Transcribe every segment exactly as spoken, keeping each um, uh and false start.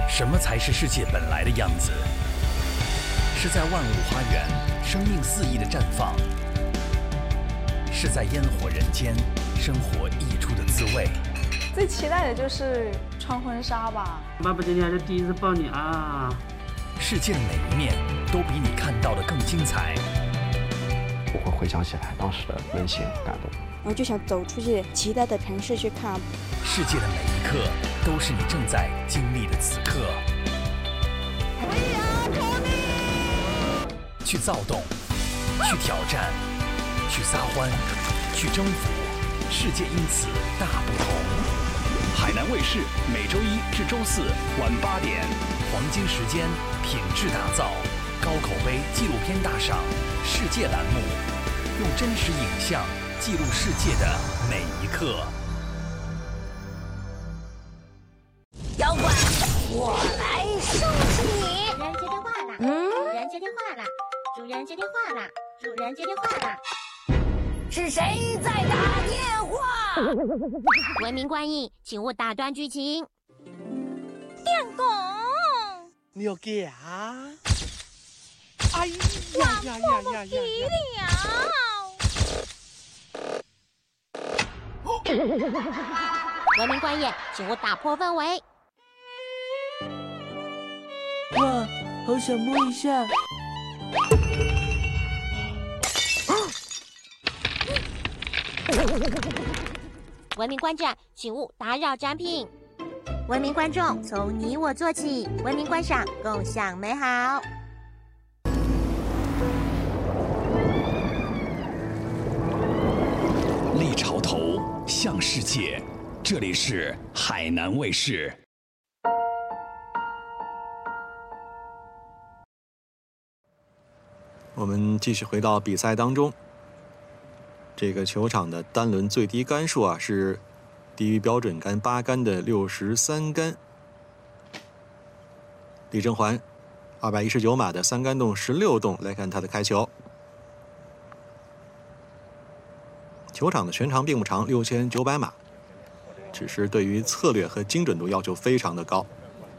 什么才是世界本来的样子？是在万物花园生命肆意的绽放，是在烟火人间生活溢出的滋味。 最期待的就是穿婚纱吧。 爸爸今天还是第一次抱你啊！ 世界的每一面都比你看到的更精彩。 我会回想起来当时的温馨感动。 我就想走出去其他的城市去看。 世界的每一刻都是你正在经历的此刻。去躁动，去挑战，去撒欢，去征服，世界因此大不同。海南卫视每周一至周四晚八点，黄金时间，品质打造，高口碑纪录片大赏世界栏目，用真实影像记录世界的每一刻。 妖怪，我来收拾你！ 主人接电话啦！ 嗯， 主人接电话啦！主人接电话啦！主人接电话啦！ 是谁在打电话？ 文明观印，请勿打断剧情。 电工， 你要给啊？哎呀呀呀呀呀呀！ 文明观演，请勿打破氛围。 哇，好想摸一下。 文明观展，请勿打扰展品。文明观众，从你我做起，文明观赏，共享美好。 立潮头，向世界，这里是海南卫视。 我们继续回到比赛当中。这个球场的单轮最低杆数啊是低于标准杆八杆的六十三杆。李正环，二百一十九码的三杆洞十六洞，来看他的开球。球场的全长并不长，六千九百码，只是对于策略和精准度要求非常的高。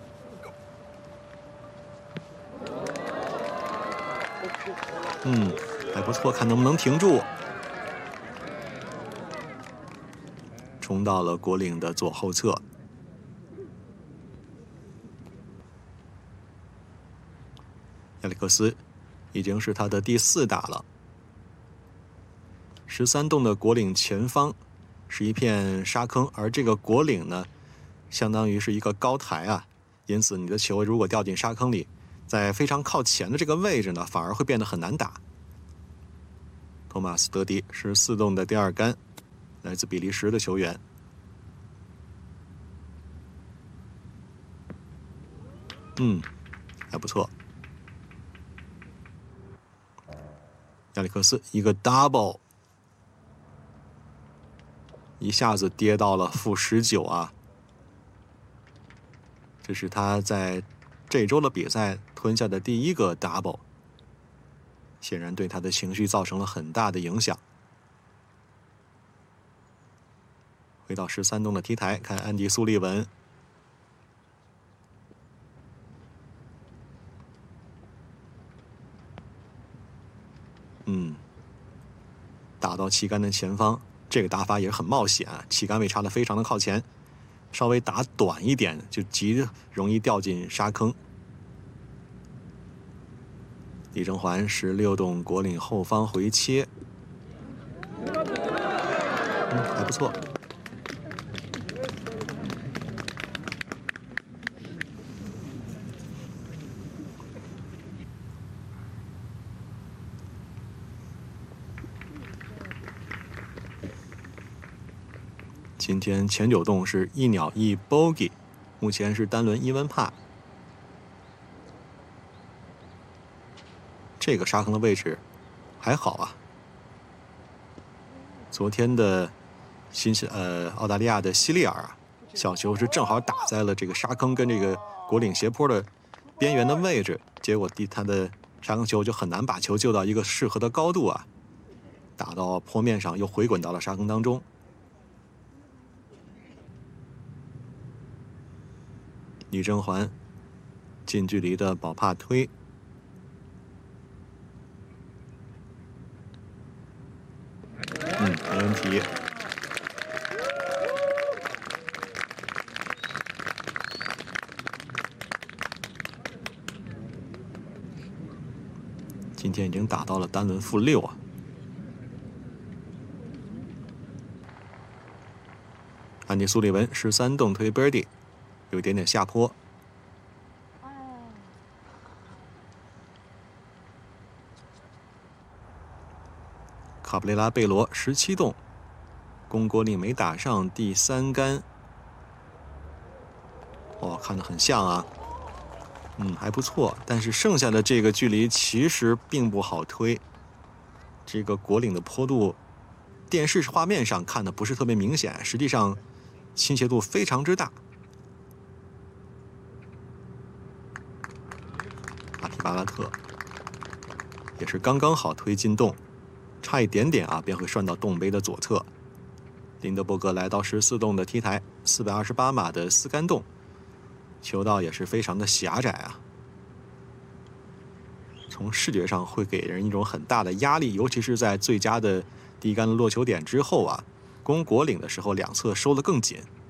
嗯，还不错，看能不能停住。冲到了国岭的左后侧。亚历克斯已经是他的第四打了。十三洞的国岭前方是一片沙坑，而这个国岭呢，相当于是一个高台啊，因此你的球如果掉进沙坑里，在非常靠前的这个位置呢，反而会变得很难打。托马斯·德迪是四洞的第二杆，来自比利时的球员。嗯，还不错。亚历克斯一个 double， 一下子跌到了负十九啊！这是他在这周的比赛吞下的第一个 double， 显然对他的情绪造成了很大的影响。回到十三洞的 T 台，看安迪·苏利文。嗯，打到旗杆的前方，这个打法也很冒险啊！旗杆位插得非常的靠前，稍微打短一点就极容易掉进沙坑。李正环十六洞国岭后方回切，嗯，还不错。今天前九洞是一鸟一 bogey， 目前是单轮一温帕。这个沙坑的位置还好啊。昨天的新西呃澳大利亚的西利尔啊，小球是正好打在了这个沙坑跟这个国岭斜坡的边缘的位置，结果他的沙坑球就很难把球救到一个适合的高度啊，打到坡面上又回滚到了沙坑当中。李正环近距离的保帕推。嗯，没问题。今天已经打到了单轮负六啊。安妮·苏利文十三洞推 birdie， 有一点点下坡。卡布雷拉贝罗十七洞，龚国立没打上第三杆。哦，看得很像啊，嗯，还不错。但是剩下的这个距离其实并不好推。这个果岭的坡度，电视画面上看的不是特别明显，实际上倾斜度非常之大。阿提巴拉特也是刚刚好推进洞。差一点点啊，便会涮到洞杯的左侧。林德伯格来到十四洞的 T 台，四百二十八码的四杆洞，球道也是非常的狭窄啊。从视觉上会给人一种很大的压力，尤其是在最佳的第一杆的落球点之后啊，攻果岭的时候，两侧收得更紧。